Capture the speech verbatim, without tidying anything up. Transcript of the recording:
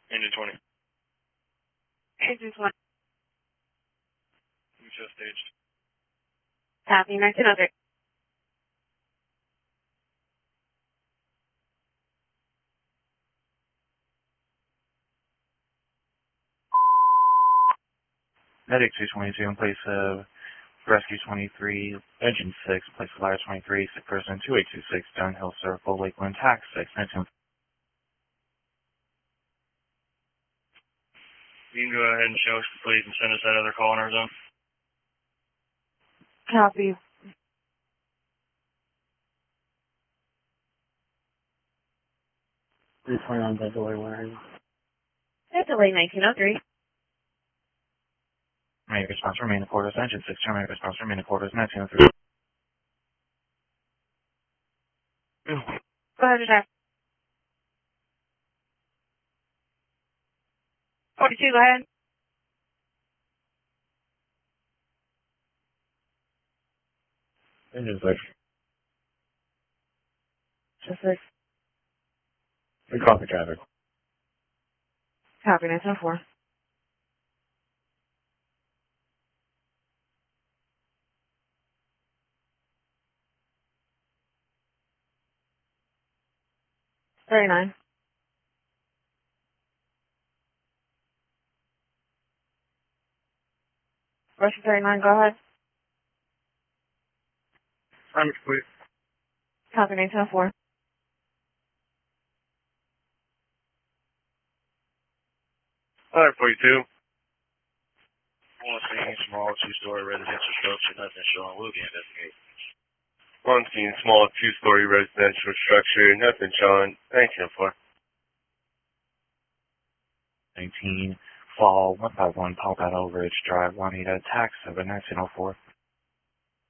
Engine twenty. Engine twenty. You just staged. Copy, nineteen oh three. Medic two twenty-two in place of Rescue twenty-three, Engine six, in place of Flyer twenty-three, sick person two eight two six, Downhill Circle, Lakeland, Tax six, nineteen. You can go ahead and show us complete and send us that other call in our zone. Copy. three twenty on the delay, where are you? That's delay nineteen oh three. Terminate response, remain in quarters, Engine six, terminate response, remain in quarters, nineteen oh three. Go ahead, Jack. forty-two, go ahead. Engine six. Just six. We copy traffic. Copy, nineteen oh four. thirty-nine. Russian thirty-nine, go ahead. I'm complete. Copy, nineteen oh four. Alright, forty-two. One scene, small two-story residential structure, nothing showing. We'll be investigating. One scene, small two-story residential structure, nothing showing. nineteen oh four. nineteen, Fall one five one, Palmetto Ridge Drive, Juanita, Tax seven, nineteen oh four.